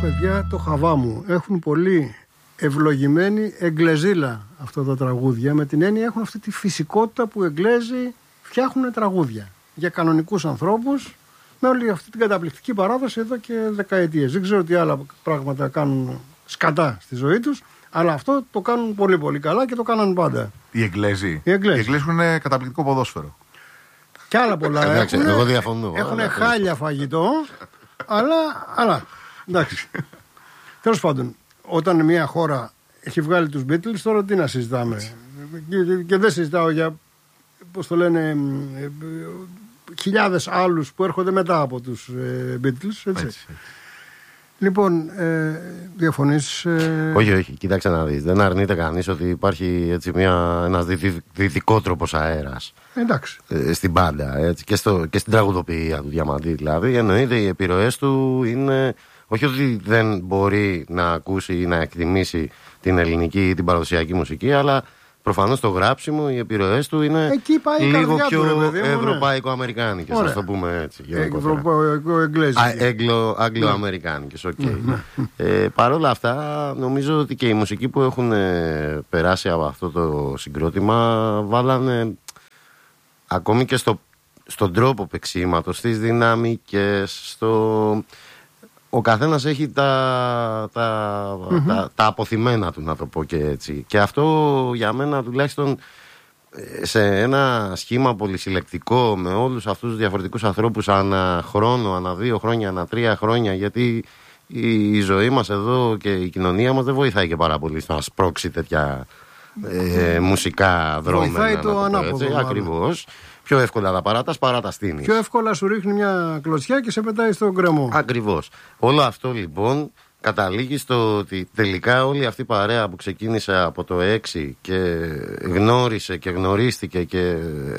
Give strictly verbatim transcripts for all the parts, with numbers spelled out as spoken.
παιδιά το χαβά μου. Έχουν πολύ ευλογημένη εγγλεζίλα αυτά τα τραγούδια. Με την έννοια έχουν αυτή τη φυσικότητα που εγγλέζοι φτιάχνουν τραγούδια για κανονικούς ανθρώπους, με όλη αυτή την καταπληκτική παράδοση εδώ και δεκαετίες. Δεν ξέρω τι άλλα πράγματα κάνουν σκατά στη ζωή τους, αλλά αυτό το κάνουν πολύ πολύ καλά και το κάναν πάντα. Οι Εγγλέζοι. Οι Εγγλέζοι έχουν καταπληκτικό ποδόσφαιρο. Και άλλα πολλά. Εντάξει, έχουν, εγώ διαφωνώ. Έχουν χάλια φαγητό, αλλά, αλλά εντάξει. Τέλος πάντων, όταν μια χώρα έχει βγάλει τους Beatles, τώρα τι να συζητάμε. Και, και δεν συζητάω για, πώς το λένε, χιλιάδες άλλους που έρχονται μετά από τους ε, Beatles, έτσι. έτσι, έτσι. Λοιπόν, ε, διαφωνείς? Ε... Όχι, όχι, κοίταξε να δεις. Δεν αρνείται κανείς ότι υπάρχει έτσι μια, ένας δυτικό τρόπος αέρας. Εντάξει. Ε, στην πάντα, έτσι, και, στο, και στην τραγουδοποιία του Διαμαντή δηλαδή. Εννοείται οι επιρροές του είναι... Όχι ότι δεν μπορεί να ακούσει ή να εκτιμήσει την ελληνική ή την παραδοσιακή μουσική, αλλά προφανώς το γράψιμο, οι επιρροές του είναι λίγο πιο ευρωπαϊκό-αμερικάνικες, ας το πούμε έτσι. Αγγλο-αμερικάνικες, οκ. Παρ' όλα αυτά, νομίζω ότι και οι μουσικοί που έχουν περάσει από αυτό το συγκρότημα βάλανε ακόμη και στο, στον τρόπο παίξηματος, στις δυναμικές, στο... Ο καθένας έχει τα, τα, mm-hmm. τα, τα αποθυμένα του, να το πω και έτσι. Και αυτό για μένα τουλάχιστον σε ένα σχήμα πολυσυλλεκτικό με όλους αυτούς τους διαφορετικούς ανθρώπους ανά χρόνο, ανά δύο χρόνια, ανά τρία χρόνια, γιατί η, η ζωή μας εδώ και η κοινωνία μας δεν βοηθάει και πάρα πολύ στο να σπρώξει τέτοια ε, μουσικά δρόμενα. Βοηθάει το ανάποδο. Ακριβώς. Πιο εύκολα τα παράτας παρά τα στείνεις. Πιο εύκολα σου ρίχνει μια κλωτσιά και σε πετάει στον γκρεμό. Ακριβώς. Όλο αυτό λοιπόν καταλήγει στο ότι τελικά όλη αυτή η παρέα που ξεκίνησε από το έξι και γνώρισε και γνωρίστηκε και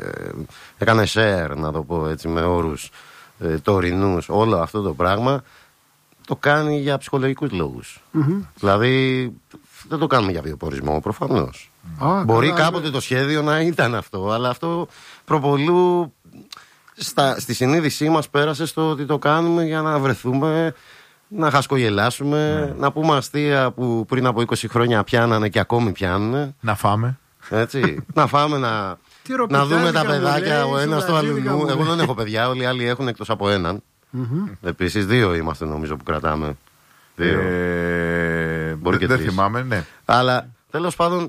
έκανε share, να το πω έτσι με όρους ε, τωρινούς, όλο αυτό το πράγμα το κάνει για ψυχολογικούς λόγους. Mm-hmm. Δηλαδή δεν το κάνουμε για βιοπορισμό προφανώς. Ah, Μπορεί καλά, κάποτε ναι. το σχέδιο να ήταν αυτό, αλλά αυτό προπολού στα, στη συνείδησή μας πέρασε στο ότι το κάνουμε για να βρεθούμε, να χασκογελάσουμε, mm. να πούμε αστεία που πριν από είκοσι χρόνια πιάνανε και ακόμη πιάνουν. Να φάμε. Έτσι, να φάμε, να, να δούμε τα παιδάκια ο ένας το αλλού. Εγώ δεν έχω παιδιά, όλοι οι άλλοι έχουν εκτός από έναν. Mm-hmm. Επίσης δύο είμαστε νομίζω που κρατάμε. Δύο. Ε, Μπορεί και δεν θυμάμαι, ναι. Αλλά τέλος πάντων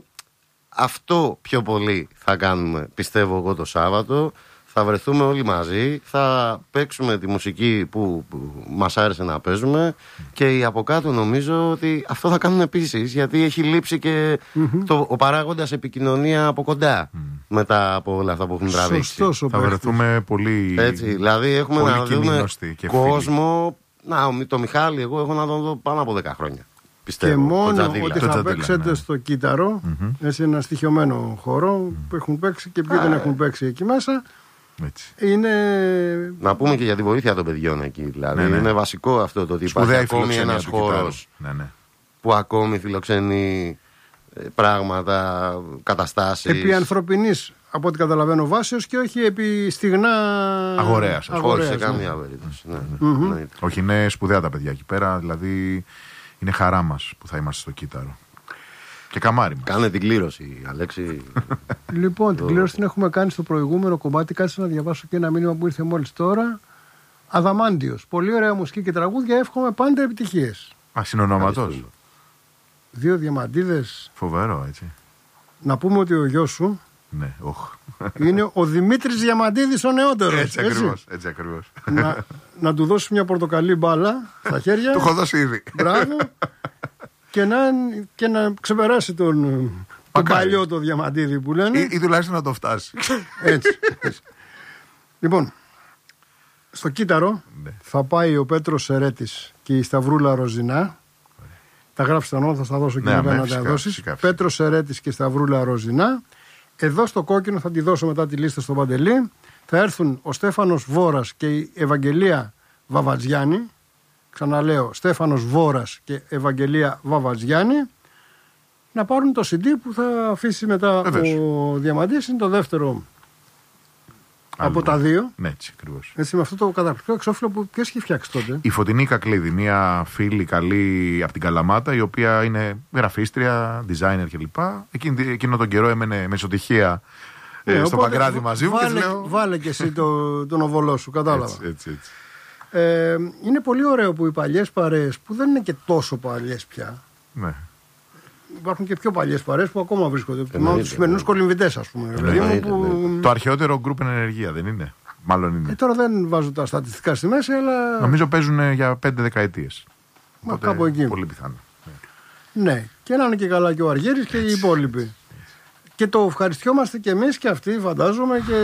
αυτό πιο πολύ θα κάνουμε, πιστεύω εγώ, το Σάββατο. Θα βρεθούμε όλοι μαζί, θα παίξουμε τη μουσική που, που μας άρεσε να παίζουμε και οι από κάτω νομίζω ότι αυτό θα κάνουν επίσης, γιατί έχει λείψει και mm-hmm. το, ο παράγοντας επικοινωνία από κοντά mm. μετά από όλα αυτά που έχουν τραβήξει. Θα βρεθούμε πολύ, έτσι, δηλαδή έχουμε πολύ να δούμε και κόσμο. Να, το Μιχάλη εγώ έχω να τον δω πάνω από δέκα χρόνια. Πιστεύω, και μόνο ότι θα Τζαντήλα, παίξετε ναι. στο Κύτταρο, mm-hmm. σε ένα στοιχειωμένο χώρο mm. που έχουν παίξει και ποιοι δεν έχουν παίξει εκεί μέσα. Έτσι. Είναι... Να πούμε και για τη βοήθεια των παιδιών εκεί. Δηλαδή ναι, ναι. είναι βασικό αυτό το ότι Σπουδαία υπάρχει ακόμη ένας χώρος ναι, ναι. που ακόμη φιλοξενεί πράγματα, καταστάσεις. Επί ανθρωπινής, από ό,τι καταλαβαίνω, βάσεως και όχι επί στιγνά αγορέας. Όχι σε καμία περίπτωση. Ναι, ναι. Mm-hmm. Όχι, είναι σπουδαία τα παιδιά εκεί πέρα. Δηλαδή είναι χαρά μας που θα είμαστε στο Κύτταρο. Και καμάρι μας. Κάνε την κλήρωση, Αλέξη. Λοιπόν, την κλήρωση την έχουμε κάνει στο προηγούμενο κομμάτι. Κάτσε να διαβάσω και ένα μήνυμα που ήρθε μόλις τώρα. Αδαμάντιος. Πολύ ωραία μουσική και τραγούδια. Εύχομαι πάντα επιτυχίες. Α, συνονόματος. Δύο διαμαντίδες. Φοβερό, έτσι. Να πούμε ότι ο γιος σου ναι, οχ. είναι ο Δημήτρης Διαμαντίδης ο νεότερος. Έτσι, έτσι ακριβώς. Έτσι ακριβώς. Να, να του δώσει μια πορτοκαλί μπάλα στα χέρια. Του έχω δώσει ήδη. Μπράβο. Και να, και να ξεπεράσει τον, τον παλιό το Διαμαντίδη που λένε. Ή, ή τουλάχιστον να το φτάσει. Έτσι, έτσι. Λοιπόν, στο Κύτταρο ναι. θα πάει ο Πέτρος Σερέτης και η Σταυρούλα Ροζινά. Τα γράψεις τα νότα, θα στα δώσω και ναι, μετά να τα δώσεις. Πέτρος Σερέτης και Σταυρούλα Ροζινά. Εδώ στο κόκκινο θα τη δώσω μετά τη λίστα στο Παντελή. Θα έρθουν ο Στέφανος Βόρας και η Ευαγγελία Βαβατζιάννη. Ξαναλέω, Στέφανος Βόρας και Ευαγγελία Βαβατζιάννη. Να πάρουν το σι ντι που θα αφήσει μετά Βεβαίως. Ο Διαμαντής. Είναι το δεύτερο από τα δύο. Ναι, έτσι ακριβώς. Έτσι, με αυτό το καταπληκτικό εξώφυλλο που ποιος έχει φτιάξει τότε. Η Φωτεινή Κακλίδη, μια φίλη καλή από την Καλαμάτα, η οποία είναι γραφίστρια, designer κλπ. Εκείνη, εκείνο τον καιρό έμενε με ισοτυχία ναι, ε, στο Παγκράτη μαζί μου. Βάλε, και λέω... βάλε και εσύ το, τον οβολό σου, κατάλαβα. Έτσι, έτσι, έτσι. Ε, είναι πολύ ωραίο που οι παλιές παρέες, που δεν είναι και τόσο παλιές πια. Ναι. Υπάρχουν και πιο παλιές παρέες που ακόμα βρίσκονται. Θυμάμαι τους σημερινούς κολυμβητές, ας πούμε. Εννοείται, που... Το αρχαιότερο γκρουπ ενεργεία, δεν είναι. Μάλλον είναι. Ε, τώρα δεν βάζω τα στατιστικά στη μέση, αλλά. Νομίζω παίζουν για πέντε δεκαετίες. Μα κάπου εκεί. Πολύ πιθανό. Ναι. ναι. Και να είναι και καλά και ο Αργύρης και οι υπόλοιποι. Και το ευχαριστιόμαστε και εμείς και αυτοί, φαντάζομαι. Και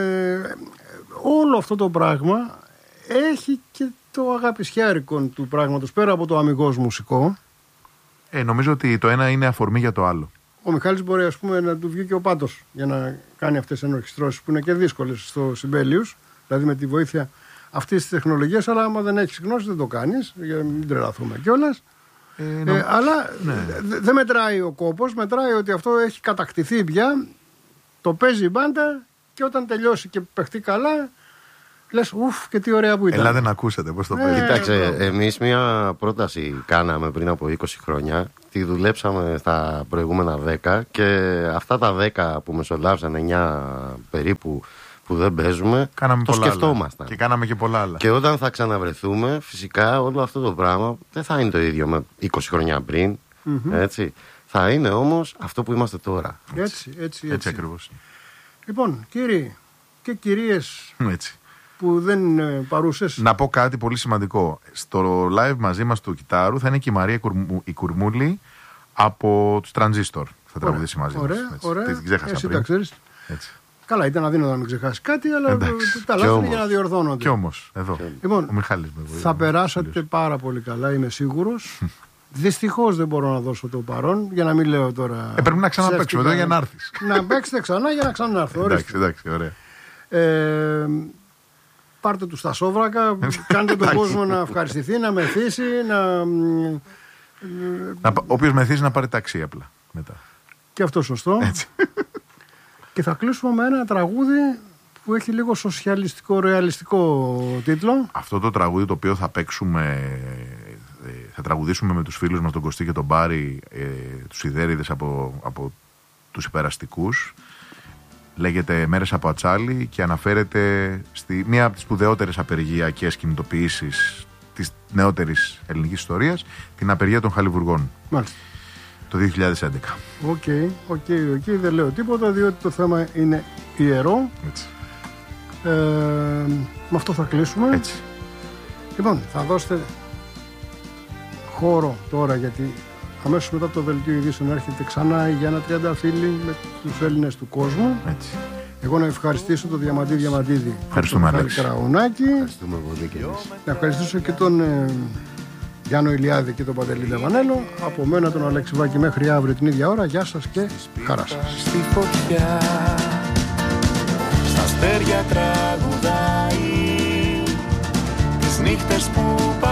όλο αυτό το πράγμα έχει και το αγαπησιάρικον του πράγματος πέρα από το αμιγώς μουσικό. Ε, νομίζω ότι το ένα είναι αφορμή για το άλλο. Ο Μιχάλης μπορεί, ας πούμε, να του βγει και ο πάτος για να κάνει αυτές τις ενορχιστρώσεις που είναι και δύσκολες στο Σιμπέλιους, δηλαδή με τη βοήθεια αυτής της τεχνολογίας. Αλλά άμα δεν έχεις γνώση, δεν το κάνεις, για να μην τρελαθούμε κιόλας. Ε, νο... ε, αλλά ναι. δεν δε μετράει ο κόπος, μετράει ότι αυτό έχει κατακτηθεί πια, το παίζει η μπάντα και όταν τελειώσει και παιχτεί καλά. Λες, ουφ, και τι ωραία που ήταν. Ελάτε να ακούσετε πώς το παίζει. Κοιτάξτε, εμείς μια πρόταση κάναμε πριν από είκοσι χρόνια. Τη δουλέψαμε στα προηγούμενα δέκα και αυτά τα δέκα που μεσολάβησαν, εννιά περίπου που δεν παίζουμε, κάναμε το πολλά σκεφτόμασταν. Και κάναμε και πολλά άλλα. Και όταν θα ξαναβρεθούμε, φυσικά όλο αυτό το πράγμα δεν θα είναι το ίδιο με είκοσι χρόνια πριν. Mm-hmm. Έτσι. Θα είναι όμως αυτό που είμαστε τώρα. Έτσι, έτσι, έτσι. Έτσι ακριβώς. Λοιπόν, κύριοι και κυρίες. Έτσι. Που δεν είναι παρούσες. Να πω κάτι πολύ σημαντικό. Στο live μαζί μας του Κιτάρου θα είναι και η Μαρία η Κουρμούλη από τους Τρανζίστορ. Θα τραγουδήσει μαζί μας. Ωραία, ωραία. Την ξέχασα Εσύ πριν. τα ξέρεις. Έτσι. Καλά, ήταν αδύνατο να μην ξεχάσει κάτι, αλλά τα λάθη είναι για να διορθώνονται. Κι όμως, εδώ. Λοιπόν, ο Μιχάλης με βοήθεια. Θα περάσατε πάρα πολύ καλά, είμαι σίγουρος. Δυστυχώς δεν μπορώ να δώσω το παρόν, για να μην λέω τώρα. Ε, πρέπει να ξαναπαίξουμε εδώ για να έρθεις. Να παίξετε ξανά για να ξανάρθω. Εντάξει, εντάξει, ωραία. Ε, πάρτε του στα σόβρακα, κάντε τον κόσμο να ευχαριστηθεί, να μεθύσει, να... να ο οποίος μεθύσει να πάρει ταξί απλά μετά. Και αυτό σωστό. Έτσι. Και θα κλείσουμε με ένα τραγούδι που έχει λίγο σοσιαλιστικό, ρεαλιστικό τίτλο. Αυτό το τραγούδι το οποίο θα παίξουμε, θα τραγουδήσουμε με τους φίλους μας τον Κωστή και τον Μπάρη, ε, τους Ιδέριδες από, από τους υπεραστικούς. Λέγεται Μέρες από Ατσάλι και αναφέρεται στη μία από τις σπουδαιότερες απεργιακές κινητοποιήσεις της νεότερης ελληνικής ιστορίας, την απεργία των Χαλιβουργών. Μάλιστα. Το δύο χιλιάδες έντεκα. Οκ, οκ, οκ, δεν λέω τίποτα διότι το θέμα είναι ιερό. Έτσι. Ε, με αυτό θα κλείσουμε. Έτσι. Λοιπόν, θα δώσετε χώρο τώρα γιατί αμέσως μετά το δελτίο ειδήσεων έρχεται ξανά η Γιάννα Τριανταφύλλη με τους Έλληνες του κόσμου. Έτσι. Εγώ να ευχαριστήσω τον Διαμαντή Διαμαντίδη. Ευχαριστούμε, Αλέξη. Καραουνάκη. Ευχαριστούμε πολύ και εμείς. Να ευχαριστήσω και τον ε, Γιάννο Ηλιάδη και τον Παντελή Λεβανέλο. Από μένα τον Αλέξη Βάκη μέχρι αύριο την ίδια ώρα. Γεια σας και χαρά σας. Στη φωτιά, στα αστέρια τραγουδάει τις νύχτες που